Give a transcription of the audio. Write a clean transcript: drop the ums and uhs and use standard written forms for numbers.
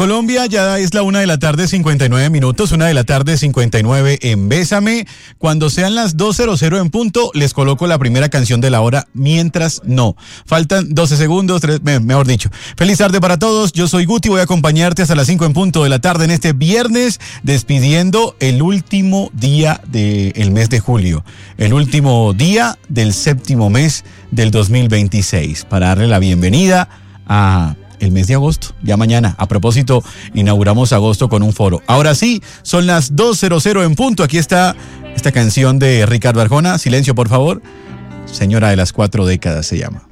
Colombia, ya es la 1:59 PM, 1:59 PM en Bésame. Cuando sean las 2:00 en punto, les coloco la primera canción de la hora, mientras no. Faltan 12 segundos, mejor dicho. Feliz tarde para todos, yo soy Guti, voy a acompañarte hasta las 5 en punto de la tarde en este viernes, despidiendo el último día del mes de julio, el último día del séptimo mes del 2026, para darle la bienvenida a el mes de agosto, ya mañana. A propósito, inauguramos agosto con un foro. Ahora sí, son las 2:00 en punto. Aquí está esta canción de Ricardo Arjona. Silencio, por favor. Señora de las 4 décadas se llama.